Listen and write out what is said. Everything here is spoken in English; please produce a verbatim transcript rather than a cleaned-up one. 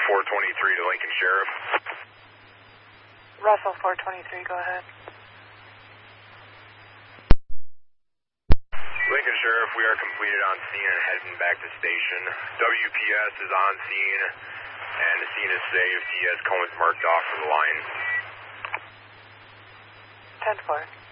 four twenty-three to Lincoln Sheriff. Russell four twenty-three, go ahead. Lincoln Sheriff, we are completed on scene and heading back to station. W P S is on scene, and the scene is safe. He has cones marked off for the line. ten four.